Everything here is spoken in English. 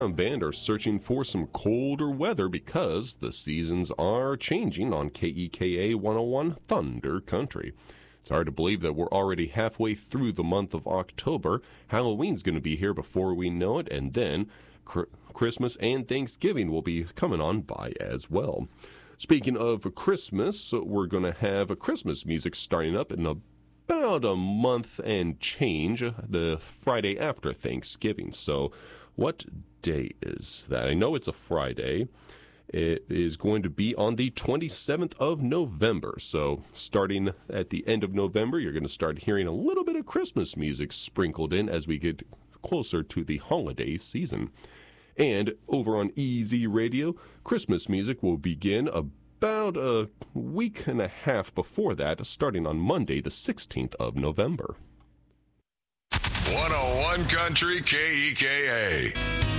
Band are searching for some colder weather because the seasons are changing on KEKA 101 Thunder Country. It's hard to believe that we're already halfway through the month of October. Halloween's going to be here before we know it, and then Christmas and Thanksgiving will be coming on by as well. Speaking of Christmas, we're going to have Christmas music starting up in about a month and change, the Friday after Thanksgiving. So what day is that? I know it's a Friday. It is going to be on the 27th of November. So starting at the end of November, you're going to start hearing a little bit of Christmas music sprinkled in as we get closer to the holiday season. And over on Easy Radio, Christmas music will begin about a week and a half before that, starting on Monday, the 16th of November. 101 Country KEKA.